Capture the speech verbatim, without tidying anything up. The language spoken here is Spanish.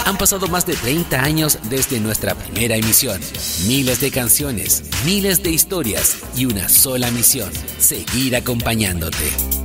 Han pasado más de treinta años desde nuestra primera emisión. Miles de canciones, miles de historias y una sola misión: seguir acompañándote.